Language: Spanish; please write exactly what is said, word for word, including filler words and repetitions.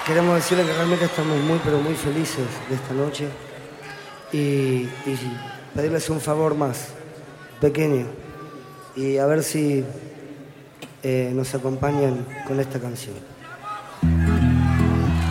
queremos decirle que realmente estamos muy, pero muy felices de esta noche y, y pedirles un favor más, pequeño, y a ver si eh, nos acompañan con esta canción.